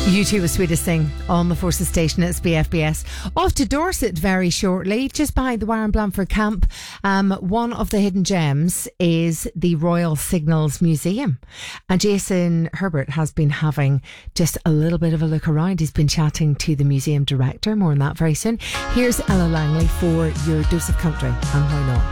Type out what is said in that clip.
U2 was Sweetest Thing on the Forces Station at BFBS. Off to Dorset very shortly, just behind the Warren Blanford camp. One of the hidden gems is the Royal Signals Museum. And Jason Herbert has been having just a little bit of a look around. He's been chatting to the museum director. More on that very soon. Here's Ella Langley for your dose of country and why not.